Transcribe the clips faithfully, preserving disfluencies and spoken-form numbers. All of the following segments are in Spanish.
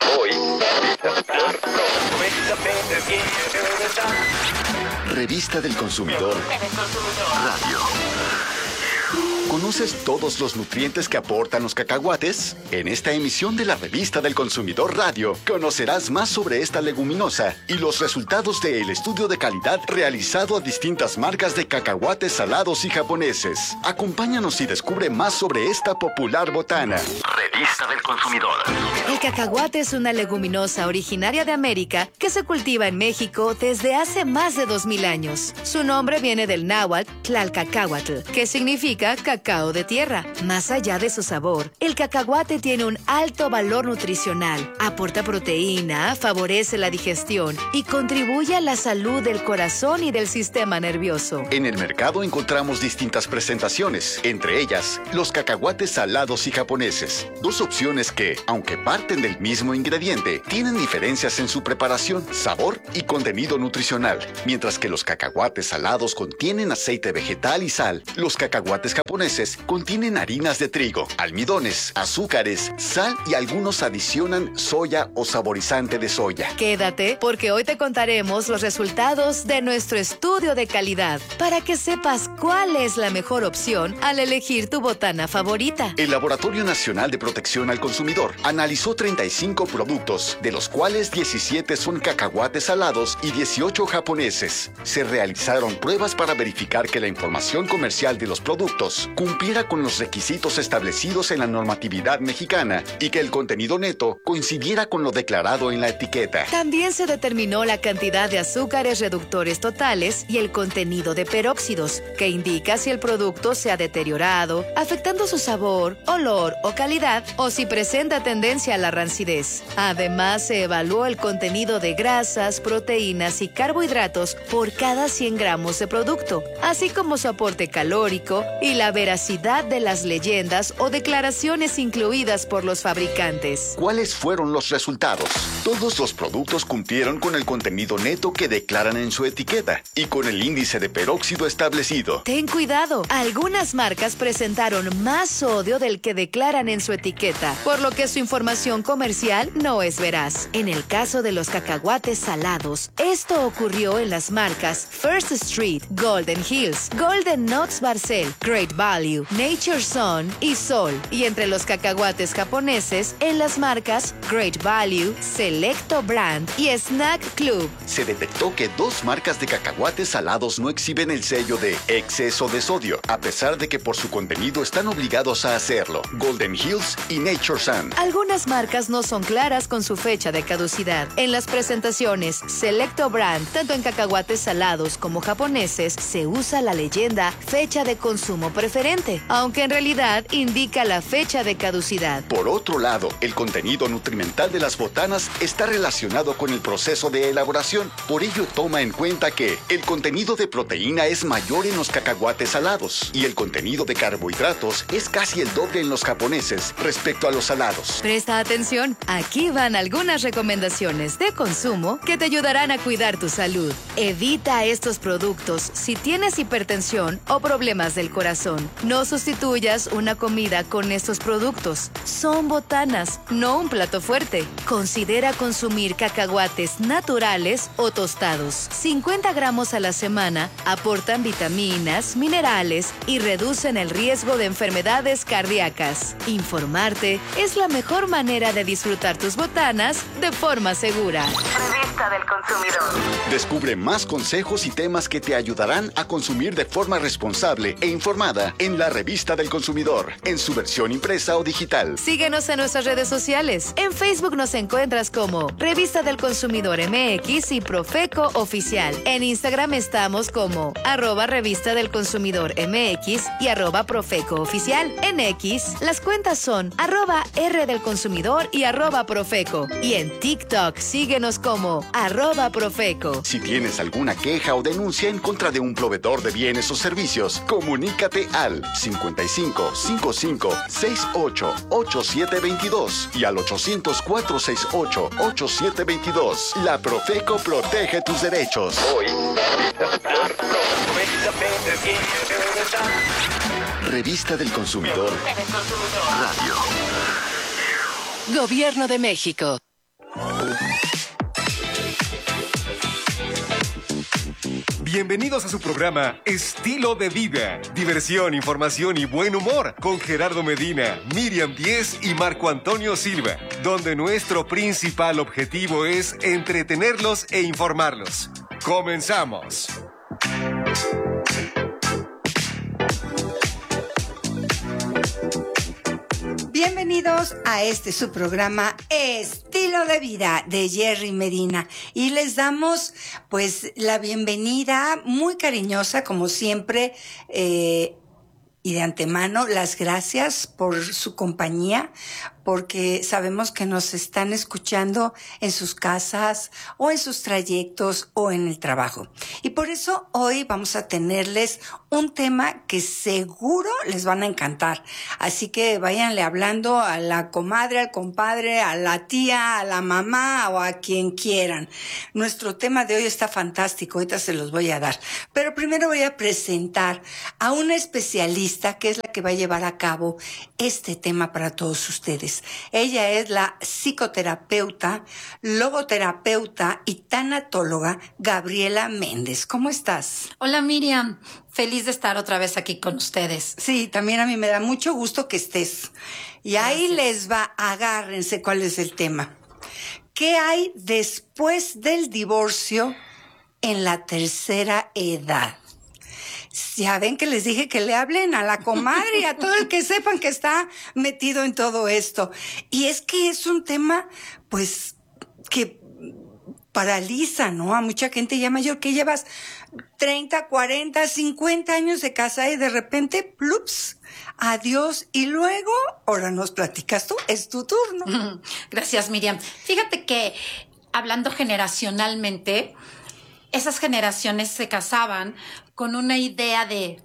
Hoy. Revista del Consumidor Radio. ¿Conoces todos los nutrientes que aportan los cacahuates? En esta emisión de la Revista del Consumidor Radio, conocerás más sobre esta leguminosa y los resultados del estudio de calidad realizado a distintas marcas de cacahuates salados y japoneses. Acompáñanos y descubre más sobre esta popular botana. Revista del Consumidor. El cacahuate es una leguminosa originaria de América que se cultiva en México desde hace más de dos mil años. Su nombre viene del náhuatl Tlalcacahuatl, que significa cacao de tierra. Más allá de su sabor, el cacahuate tiene un alto valor nutricional, aporta proteína, favorece la digestión y contribuye a la salud del corazón y del sistema nervioso. En el mercado encontramos distintas presentaciones, entre ellas los cacahuates salados y japoneses, dos opciones que, aunque parten del mismo ingrediente, tienen diferencias en su preparación, sabor y contenido nutricional. Mientras que los cacahuates salados contienen aceite vegetal y sal, los cacahuates japoneses contienen harinas de trigo, almidones, azúcares, sal y algunos adicionan soya o saborizante de soya. Quédate, porque hoy te contaremos los resultados de nuestro estudio de calidad para que sepas cuál es la mejor opción al elegir tu botana favorita. El Laboratorio Nacional de Protección al Consumidor analizó treinta y cinco productos, de los cuales diecisiete son cacahuates salados y dieciocho japoneses. Se realizaron pruebas para verificar que la información comercial de los productos cumpliera con los requisitos establecidos en la normatividad mexicana y que el contenido neto coincidiera con lo declarado en la etiqueta. También se determinó la cantidad de azúcares reductores totales y el contenido de peróxidos, que indica si el producto se ha deteriorado, afectando su sabor, olor o calidad, o si presenta tendencia a la rancidez. Además, se evaluó el contenido de grasas, proteínas y carbohidratos por cada cien gramos de producto, así como su aporte calórico y la veracidad de las leyendas o declaraciones incluidas por los fabricantes. ¿Cuáles fueron los resultados? Todos los productos cumplieron con el contenido neto que declaran en su etiqueta y con el índice de peróxido establecido. Ten cuidado, algunas marcas presentaron más sodio del que declaran en su etiqueta, por lo que su información comercial no es veraz. En el caso de los cacahuates salados, esto ocurrió en las marcas First Street, Golden Hills, Golden Nuts Barcel, Great Value, Nature Sun y Sol, y entre los cacahuates japoneses en las marcas Great Value, Selecto Brand y Snack Club. Se detectó que dos marcas de cacahuates salados no exhiben el sello de exceso de sodio, a pesar de que por su contenido están obligados a hacerlo: Golden Hills y Nature Sun. Algunas marcas no son claras con su fecha de caducidad. En las presentaciones Selecto Brand, tanto en cacahuates salados como japoneses, se usa la leyenda fecha de consumo preferente, aunque en realidad indica la fecha de caducidad. Por otro lado, el contenido nutrimental de las botanas está relacionado con el proceso de elaboración. Por ello, toma en cuenta que el contenido de proteína es mayor en los cacahuates salados y el contenido de carbohidratos es casi el doble en los japoneses respecto a los salados. Presta atención, aquí van algunas recomendaciones de consumo que te ayudarán a cuidar tu salud. Evita estos productos si tienes hipertensión o problemas del corazón. No sustituyas una comida con estos productos. Son botanas, no un plato fuerte. Considera consumir cacahuates naturales o tostados. cincuenta gramos a la semana aportan vitaminas, minerales y reducen el riesgo de enfermedades cardíacas. Informarte es la mejor manera de disfrutar tus botanas de forma segura. Revista del Consumidor. Descubre más consejos y temas que te ayudarán a consumir de forma responsable e informada en la Revista del Consumidor, en su versión impresa o digital. Síguenos en nuestras redes sociales. En Facebook nos encuentras como Revista del Consumidor M X y Profeco Oficial. En Instagram estamos como arroba Revista del Consumidor M X y arroba Profeco Oficial. En X, las cuentas son arroba R del Consumidor y arroba Profeco. Y en TikTok, síguenos como arroba Profeco. Si tienes alguna queja o denuncia en contra de un proveedor de bienes o servicios, comunícate al cincuenta y cinco, cincuenta y cinco, sesenta y ocho, ochenta y siete veintidós y al ochocientos, cuatrocientos sesenta y ocho, ochenta y siete veintidós. La Profeco protege tus derechos. Hoy. Revista del Consumidor Radio. Gobierno de México. Bienvenidos a su programa Estilo de Vida. Diversión, información y buen humor con Gerardo Medina, Miriam Díez y Marco Antonio Silva, donde nuestro principal objetivo es entretenerlos e informarlos. ¡Comenzamos! Bienvenidos a este su programa Estilo de Vida de Jerry Medina y les damos pues la bienvenida muy cariñosa como siempre eh, y de antemano las gracias por su compañía, porque sabemos que nos están escuchando en sus casas o en sus trayectos o en el trabajo. Y por eso hoy vamos a tenerles un tema que seguro les van a encantar. Así que váyanle hablando a la comadre, al compadre, a la tía, a la mamá o a quien quieran. Nuestro tema de hoy está fantástico, ahorita se los voy a dar. Pero primero voy a presentar a una especialista que es la que va a llevar a cabo este tema para todos ustedes. Ella es la psicoterapeuta, logoterapeuta y tanatóloga Gabriela Méndez. ¿Cómo estás? Hola Miriam, feliz de estar otra vez aquí con ustedes. Sí, también a mí me da mucho gusto que estés. Y Gracias. Ahí les va, agárrense cuál es el tema. ¿Qué hay después del divorcio en la tercera edad? Ya ven que les dije que le hablen a la comadre y a todo el que sepan que está metido en todo esto. Y es que es un tema, pues, que paraliza, ¿no? A mucha gente ya mayor que llevas treinta, cuarenta, cincuenta años de casa y de repente, plups, adiós. Y luego, ahora nos platicas tú, es tu turno. Gracias, Miriam. Fíjate que, hablando generacionalmente, esas generaciones se casaban con una idea de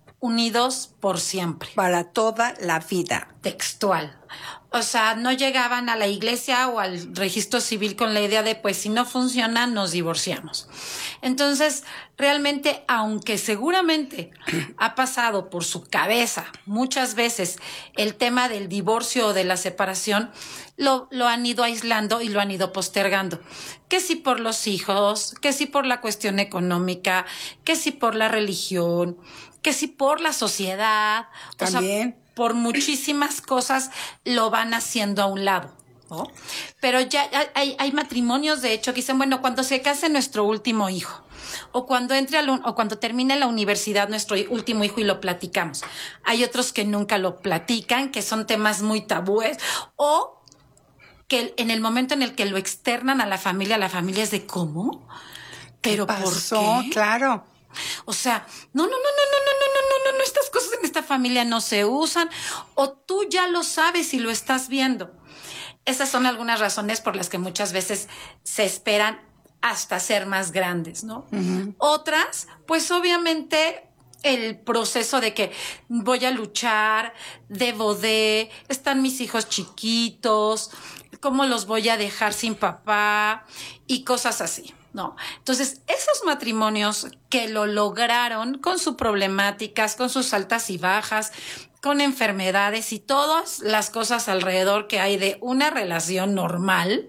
unidos por siempre. Para toda la vida. Textual. O sea, no llegaban a la iglesia o al registro civil con la idea de, pues, si no funciona, nos divorciamos. Entonces, realmente, aunque seguramente ha pasado por su cabeza muchas veces el tema del divorcio o de la separación, lo, lo han ido aislando y lo han ido postergando. Que si por los hijos, que si por la cuestión económica, que si por la religión, que si por la sociedad. También. O sea, por muchísimas cosas lo van haciendo a un lado, ¿no? Pero ya hay, hay matrimonios, de hecho, que dicen, bueno, cuando se case nuestro último hijo, o cuando entre al, o cuando termine la universidad nuestro último hijo y lo platicamos. Hay otros que nunca lo platican, que son temas muy tabúes, o que en el momento en el que lo externan a la familia, la familia es de ¿cómo? ¿Pero por qué? Claro. O sea, no, no, no, no, no, no, no, no, no, no, estas cosas en esta familia no se usan, o tú ya lo sabes y lo estás viendo. Esas son algunas razones por las que muchas veces se esperan hasta ser más grandes, ¿no? Uh-huh. Otras, pues obviamente el proceso de que voy a luchar, debo de, están mis hijos chiquitos, ¿cómo los voy a dejar sin papá? Y cosas así. No. Entonces, esos matrimonios que lo lograron con sus problemáticas, con sus altas y bajas, con enfermedades y todas las cosas alrededor que hay de una relación normal,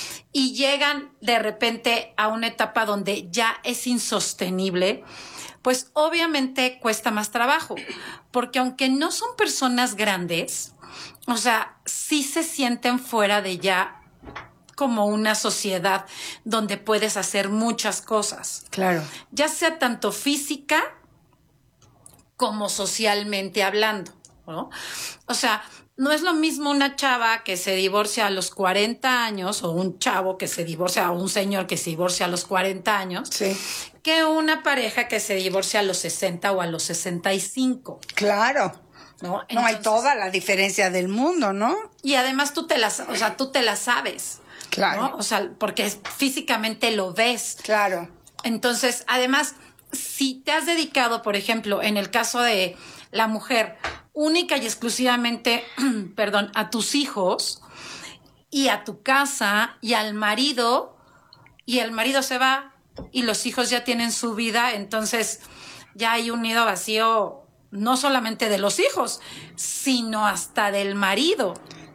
y llegan de repente a una etapa donde ya es insostenible, pues obviamente cuesta más trabajo, porque aunque no son personas grandes, o sea, sí se sienten fuera de ya como una sociedad donde puedes hacer muchas cosas. Claro. Ya sea tanto física como socialmente hablando, ¿no? O sea, no es lo mismo una chava que se divorcia a los cuarenta años o un chavo que se divorcia o un señor que se divorcia a los cuarenta años, sí, que una pareja que se divorcia a los sesenta o a los sesenta y cinco. Claro. ¿No? Entonces, no hay toda la diferencia del mundo, ¿no? Y además tú te las, o sea, tú te la sabes. Claro. ¿No? O sea, porque físicamente lo ves. Claro. Entonces, además, si te has dedicado, por ejemplo, en el caso de la mujer, única y exclusivamente, perdón, a tus hijos y a tu casa y al marido, y el marido se va y los hijos ya tienen su vida, entonces ya hay un nido vacío, no solamente de los hijos, sino hasta del marido.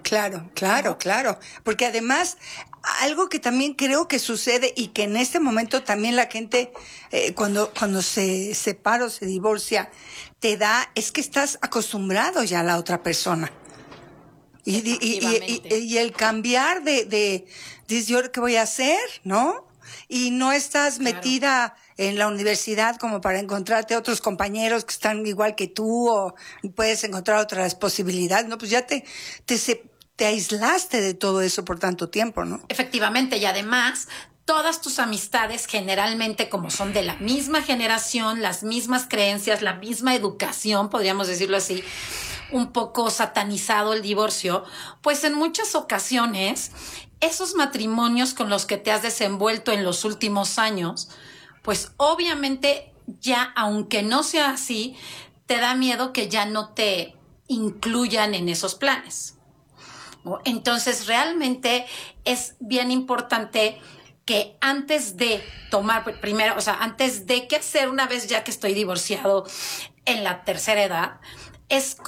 Claro, claro, ¿no? claro. Porque además, algo que también creo que sucede y que en este momento también la gente, eh, cuando, cuando se separa o se divorcia, te da, es que estás acostumbrado ya a la otra persona. Y, y, y, y, y el cambiar de, de, dices, ¿yo qué voy a hacer? ¿No? Y no estás Claro. metida en la universidad como para encontrarte otros compañeros que están igual que tú, o puedes encontrar otras posibilidades. No, pues ya te, te, se, te aislaste de todo eso por tanto tiempo, ¿no? Efectivamente, y además, todas tus amistades generalmente, como son de la misma generación, las mismas creencias, la misma educación, podríamos decirlo así, un poco satanizado el divorcio, pues en muchas ocasiones esos matrimonios con los que te has desenvuelto en los últimos años, pues obviamente ya, aunque no sea así, te da miedo que ya no te incluyan en esos planes. Entonces, realmente es bien importante que antes de tomar, primero, o sea, antes de qué hacer una vez ya que estoy divorciado en la tercera edad, es